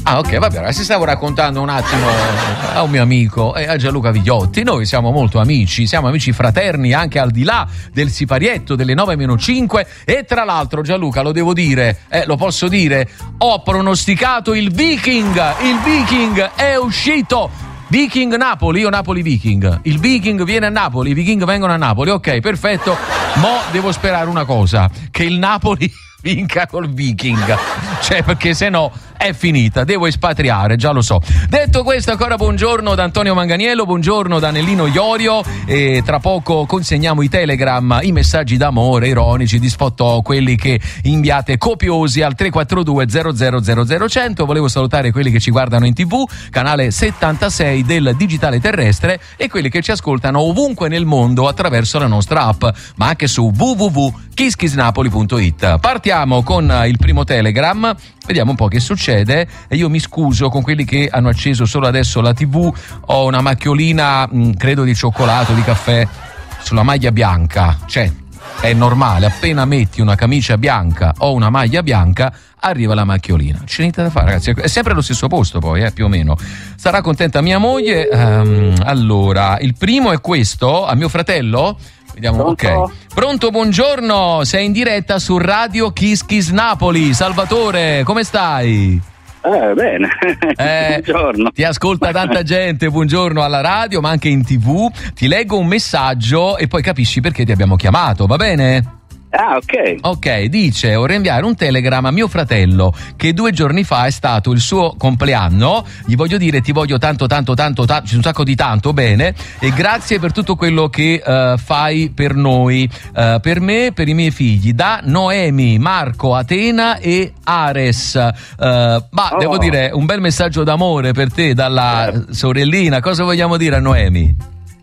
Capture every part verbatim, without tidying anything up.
Ah, ok, va bene. Si stavo raccontando un attimo a un mio amico, eh, a Gianluca Vigliotti. Noi siamo molto amici, siamo amici fraterni anche al di là del siparietto delle nove meno cinque. E tra l'altro, Gianluca, lo devo dire, eh, lo posso dire, ho pronosticato il Viking. Il Viking è uscito. Viking Napoli o Napoli Viking? Il Viking viene a Napoli, i Viking vengono a Napoli. Ok, perfetto. Mo devo sperare una cosa, che il Napoli vinca col Viking, cioè perché se no è finita, devo espatriare, già lo so. Detto questo, ancora buongiorno da Antonio Manganiello, buongiorno da Nellino Iorio, e tra poco consegniamo i telegram, i messaggi d'amore ironici, di sfottò, quelli che inviate copiosi al tre quattro due zero zero zero zero cento. Volevo salutare quelli che ci guardano in tv, canale settantasei del digitale terrestre, e quelli che ci ascoltano ovunque nel mondo attraverso la nostra app, ma anche su w w w punto kiss kiss napoli punto it. Partiamo con il primo telegram, vediamo un po' che succede, e io mi scuso con quelli che hanno acceso solo adesso la tivù. Ho una macchiolina, mh, credo di cioccolato, di caffè sulla maglia bianca, cioè è normale, appena metti una camicia bianca o una maglia bianca arriva la macchiolina. C'è niente da fare, ragazzi, è sempre allo stesso posto poi, eh, più o meno. Sarà contenta mia moglie. Um, allora, il primo è questo, a mio fratello. Vediamo, ok. Pronto, buongiorno, sei in diretta su Radio Kiss Kiss Napoli. Salvatore, come stai? Eh, bene. Eh, buongiorno. Ti ascolta tanta gente, buongiorno, alla radio, ma anche in tivù. Ti leggo un messaggio e poi capisci perché ti abbiamo chiamato, va bene? Ah, ok. Ok, dice: vorrei inviare un telegram a mio fratello che due giorni fa è stato il suo compleanno. Gli voglio dire ti voglio tanto tanto tanto tanto, c'è un sacco di tanto, bene, e grazie per tutto quello che uh, fai per noi, uh, per me, per i miei figli, da Noemi, Marco, Atena e Ares. Uh, ma oh. devo dire, un bel messaggio d'amore per te dalla eh. sorellina. Cosa vogliamo dire a Noemi?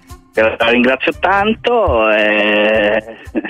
La ringrazio tanto e...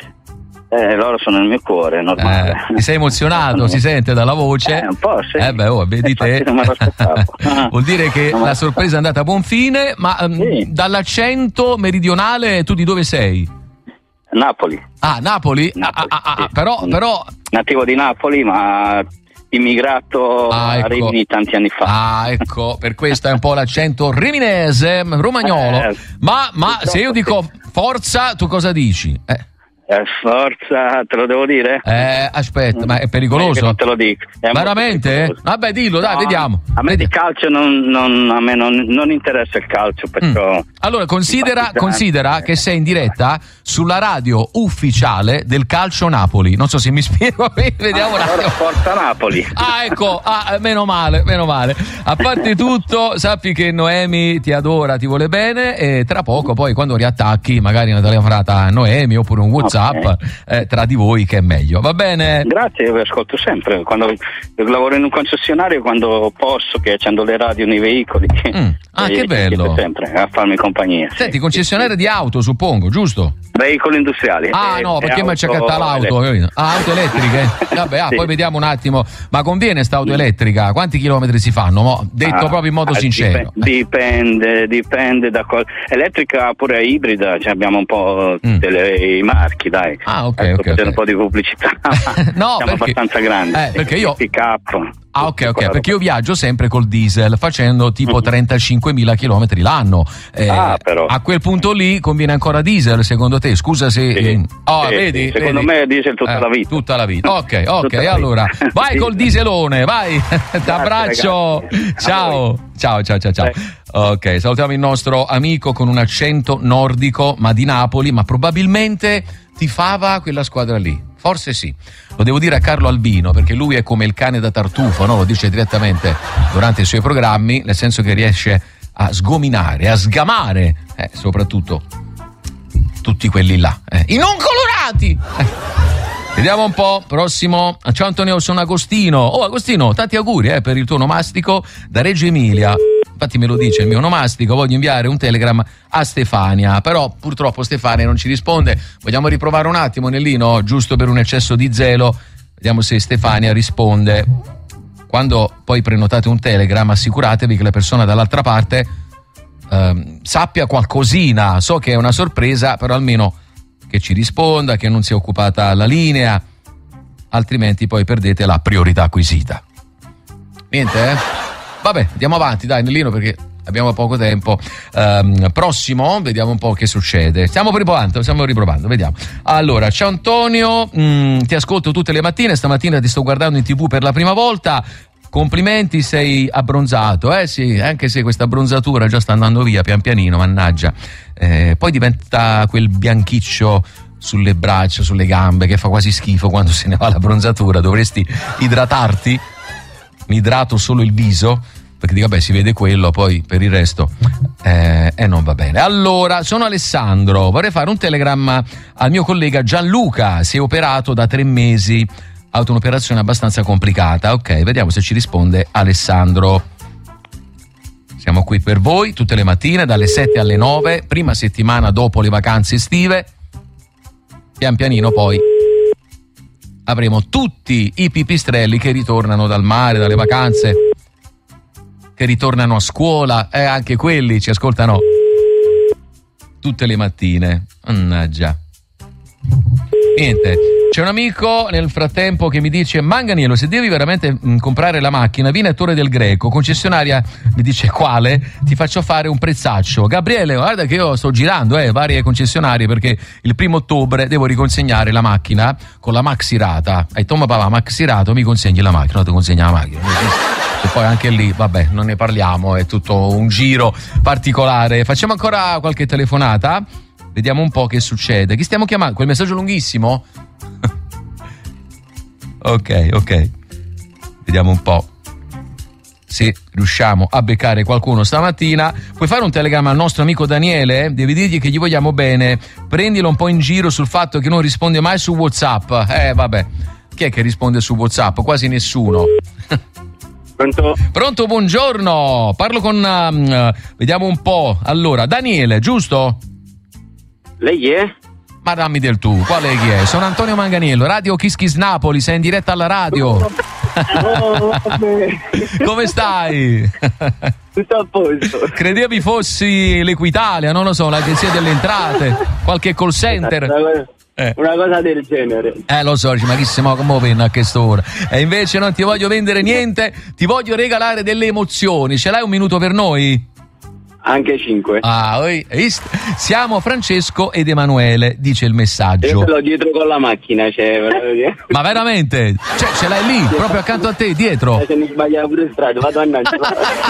Eh, loro sono nel mio cuore, è normale. Eh, ti sei emozionato, si sente dalla voce? Eh, un po', sì. Eh beh, oh, vedi te. Non me lo aspettavo. Vuol dire che la sorpresa è andata a buon fine, ma um, sì. Dall'accento meridionale tu di dove sei? Napoli. Ah, Napoli? Napoli ah, ah, ah, sì. però, però... Nativo di Napoli, ma immigrato ah, ecco. a Rimini tanti anni fa. Ah, ecco, per questo è un po' l'accento riminese, romagnolo. Eh, ma ma se io dico sì. Forza, tu cosa dici? Eh. Eh, forza, te lo devo dire? Eh, aspetta, ma è pericoloso? Non te lo dico. È veramente? Vabbè, dillo, dai, no, vediamo. A me vediamo. di calcio non, non, a me non, non interessa il calcio, perciò... Mm. Allora, considera, considera che sei in diretta sulla radio ufficiale del Calcio Napoli. Non so se mi spiego, vediamo ah, un attimo. Forza Napoli. Ah, ecco, ah, meno male, meno male. A parte tutto, sappi che Noemi ti adora, ti vuole bene, e tra poco poi quando riattacchi magari una telefonata a Noemi oppure un WhatsApp. Okay. Eh, tra di voi che è meglio, va bene? Grazie, io vi ascolto sempre quando lavoro in un concessionario, quando posso, che accendo le radio nei veicoli. Mm. Ah, che bello! Sempre a farmi compagnia. Senti, sì, concessionario sì. di auto, suppongo, giusto? Veicoli industriali. Ah, e, no, perché mi c'è auto... l'auto? Ah, auto elettriche? Vabbè, ah, sì. Poi vediamo un attimo. Ma conviene sta auto elettrica? Quanti chilometri si fanno? Mo? Detto ah, proprio in modo ah, sincero. Dipende, dipende da qual... Elettrica pure ibrida, cioè abbiamo un po' mm. delle, i marchi, dai. Ah, ok, ecco, ok. okay. un po' di pubblicità. No, siamo perché... abbastanza grandi. Eh, perché io... Pick up. Ah, ok, ok, perché io viaggio sempre col diesel facendo tipo trentacinquemila chilometri l'anno. Eh, ah, però. A quel punto lì conviene ancora diesel, secondo te? Scusa se... Sì, oh, sì, vedi? Sì. Secondo vedi? me è diesel tutta eh, la vita. Tutta la vita. Ok, ok, tutta allora vita. vai Sì. col dieselone, vai. T'abbraccio. Ciao. Ciao, ciao, ciao, ciao. Eh. Ok, salutiamo il nostro amico con un accento nordico, ma di Napoli, ma probabilmente tifava quella squadra lì. Forse sì, lo devo dire a Carlo Albino, perché lui è come il cane da tartufo, no? Lo dice direttamente durante i suoi programmi, nel senso che riesce a sgominare, a sgamare, eh, soprattutto tutti quelli là, eh, i non colorati. Eh. Vediamo un po', prossimo. Ciao Antonio, sono Agostino. Oh Agostino, tanti auguri eh, per il tuo onomastico da Reggio Emilia. Infatti me lo dice il mio onomastico, voglio inviare un telegram a Stefania, però purtroppo Stefania non ci risponde. Vogliamo riprovare un attimo, Nellino, giusto per un eccesso di zelo, vediamo se Stefania risponde. Quando poi prenotate un telegram assicuratevi che la persona dall'altra parte ehm, sappia qualcosina. So che è una sorpresa, però almeno che ci risponda, che non sia occupata la linea, altrimenti poi perdete la priorità acquisita. Niente, eh? Vabbè, andiamo avanti, dai, Nellino, perché abbiamo poco tempo. Um, prossimo, vediamo un po' che succede. Stiamo riprovando, stiamo riprovando, vediamo. Allora, ciao Antonio, mm, ti ascolto tutte le mattine, stamattina ti sto guardando in TV per la prima volta. Complimenti, sei abbronzato, eh sì, anche se questa abbronzatura già sta andando via pian pianino, mannaggia. Eh, poi diventa quel bianchiccio sulle braccia, sulle gambe, che fa quasi schifo quando se ne va l'abbronzatura. Dovresti idratarti. Mi idrato solo il viso, perché dico, vabbè, si vede quello, poi per il resto eh, eh, non va bene. Allora, sono Alessandro, vorrei fare un telegramma al mio collega Gianluca, si è operato da tre mesi, ha avuto un'operazione abbastanza complicata. Ok, vediamo se ci risponde Alessandro. Siamo qui per voi tutte le mattine dalle sette alle nove, prima settimana dopo le vacanze estive. Pian pianino poi avremo tutti i pipistrelli che ritornano dal mare, dalle vacanze, che ritornano a scuola, e eh, anche quelli ci ascoltano tutte le mattine. Mannaggia. Niente, c'è un amico nel frattempo che mi dice: Manganiello, se devi veramente mh, comprare la macchina, vieni a Torre del Greco, concessionaria, mi dice quale, ti faccio fare un prezzaccio. Gabriele, guarda che io sto girando eh, varie concessionarie, perché il primo ottobre devo riconsegnare la macchina con la maxirata. E Tom papà, maxirato, mi consegni la macchina, no, ti consegna la macchina. E poi anche lì, vabbè, non ne parliamo, è tutto un giro particolare. Facciamo ancora qualche telefonata? Vediamo un po' che succede. Chi stiamo chiamando? Quel messaggio lunghissimo? ok, ok. Vediamo un po' se riusciamo a beccare qualcuno stamattina. Puoi fare un telegramma al nostro amico Daniele? Devi dirgli che gli vogliamo bene. Prendilo un po' in giro sul fatto che non risponde mai su WhatsApp. Eh, vabbè. Chi è che risponde su WhatsApp? Quasi nessuno. Pronto? Pronto, buongiorno. Parlo con... Uh, vediamo un po'. Allora, Daniele, giusto? Lei è? Ma dammi del tu, quale chi è? Sono Antonio Manganiello, Radio Kiss Kiss Napoli, sei in diretta alla radio. Oh, come stai? Tutto a posto. Credevi fossi l'Equitalia, non lo so, l'agenzia delle entrate, qualche call center. Eh. Una cosa del genere. Eh lo so, ma chi se mo come venna a quest'ora? E invece non ti voglio vendere niente, ti voglio regalare delle emozioni. Ce l'hai un minuto per noi? Anche cinque. Ah, oi, siamo Francesco ed Emanuele, dice il messaggio. Io ce l'ho dietro con la macchina, cioè. Ma veramente? Cioè, ce l'hai lì, proprio accanto a te, dietro? Se mi sbagliavo pure in strada, vado a Nancy.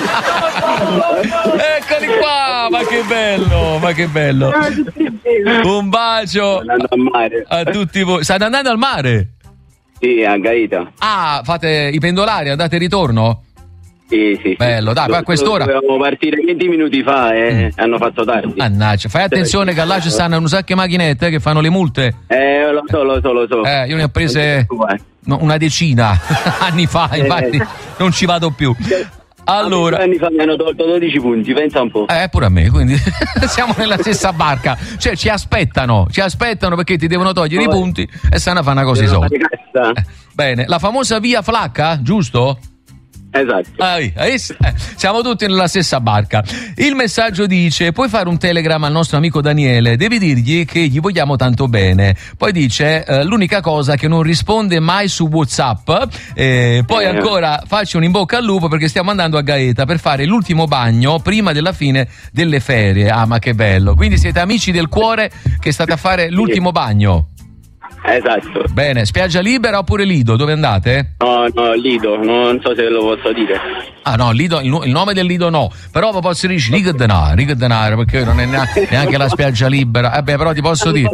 Eccoli qua, ma che bello, ma che bello. Un bacio andando al mare. A tutti voi. State andando al mare? Sì, a Gaeta. Ah, fate i pendolari, andate e ritorno? Sì, sì. Bello, dai, poi a quest'ora. Dovevamo partire venti minuti fa e mm. hanno fatto tardi. Mannaggia, fai attenzione che là ci stanno un sacco di macchinette che fanno le multe. Eh, lo so, lo so, lo so. Eh, io ne ho prese no, una decina anni fa, infatti eh. non ci vado più. Allora, anni fa mi hanno tolto dodici punti, pensa un po'. Eh, pure a me, quindi siamo nella stessa barca. Cioè, ci aspettano, ci aspettano perché ti devono togliere oh, i punti e stanno a fare una cosa di soldi. Eh, bene, la famosa via Flacca, giusto? Esatto. Ah, eh, siamo tutti nella stessa barca. Il messaggio dice: puoi fare un telegramma al nostro amico Daniele, devi dirgli che gli vogliamo tanto bene. Poi dice eh, l'unica cosa che non risponde mai su WhatsApp. eh, Poi eh. ancora faccio un in bocca al lupo perché stiamo andando a Gaeta per fare l'ultimo bagno prima della fine delle ferie. Ah, ma che bello. Quindi siete amici del cuore che state a fare l'ultimo bagno. Esatto. Bene, spiaggia libera oppure Lido? Dove andate? No, no, Lido, non so se lo posso dire. Ah no, Lido, il, il nome del Lido no, però vi posso dire Riga Denaro, Riga Denaro, perché non è neanche la spiaggia libera. Eh beh, però ti posso dire.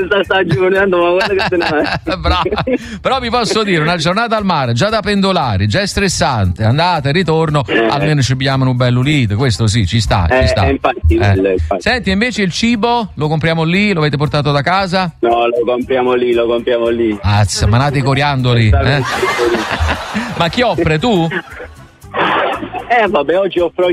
Bravo. Però vi posso dire, una giornata al mare, già da pendolari, già è stressante, andate e ritorno, eh. almeno ci abbiamo un bello Lido, questo sì, ci sta, eh, ci sta. Eh, infatti, eh. Bello, infatti. Senti, invece il cibo lo compriamo lì, lo avete portato da casa? No, lo compriamo lì, lo compriamo lì. Azza, manate i coriandoli. Eh? Ma chi offre, tu? Eh vabbè, oggi offro io.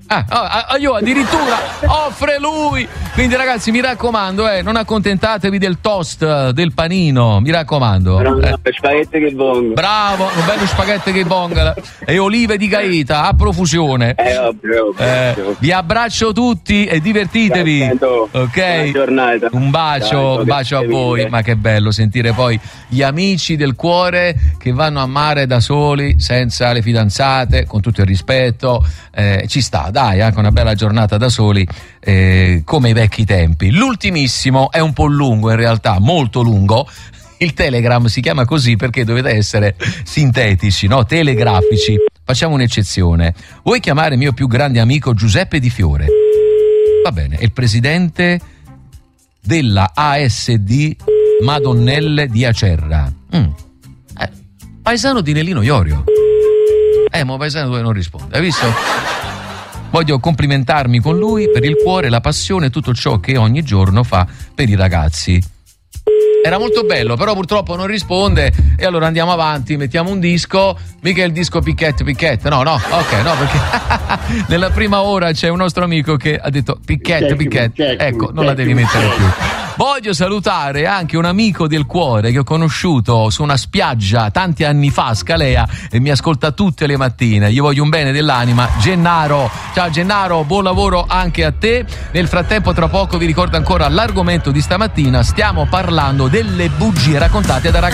Ah, ah, io addirittura offre lui. Quindi ragazzi, mi raccomando, eh, non accontentatevi del toast, del panino, mi raccomando. No, eh. no, per spaghetti che bongo. Bravo, un bello spaghetti che bonga e olive di Gaeta a profusione. Eh, ovvio, ovvio, Eh, ovvio. vi abbraccio tutti e divertitevi. Perfetto. Ok? Buona giornata. Un bacio, Ciao, un bacio a grazie voi. mille. Ma che bello sentire poi gli amici del cuore che vanno a mare da soli, senza le fidanzate, con tutto il rispetto. Eh, ci sta, dai, anche una bella giornata da soli, eh, come i vecchi tempi. L'ultimissimo è un po' lungo in realtà, molto lungo. Il Telegram si chiama così perché dovete essere sintetici, no? Telegrafici. Facciamo un'eccezione. Vuoi chiamare mio più grande amico Giuseppe Di Fiore? Va bene, è il presidente della A S D Madonnelle di Acerra. Mm. Eh, paesano di Nelino Iorio. Eh, ma paesano dove non risponde. Hai visto? Voglio complimentarmi con lui per il cuore, la passione e tutto ciò che ogni giorno fa per i ragazzi. Era molto bello, però purtroppo non risponde e allora andiamo avanti, mettiamo un disco, mica il disco Picchette Picchette, no, no, ok, no, perché nella prima ora c'è un nostro amico che ha detto Picchette Picchette, ecco, non la devi mettere più. Voglio salutare anche un amico del cuore che ho conosciuto su una spiaggia tanti anni fa a Scalea e mi ascolta tutte le mattine. Gli voglio un bene dell'anima, Gennaro. Ciao Gennaro, buon lavoro anche a te. Nel frattempo, tra poco vi ricordo ancora l'argomento di stamattina. Stiamo parlando delle bugie raccontate da ragazzi.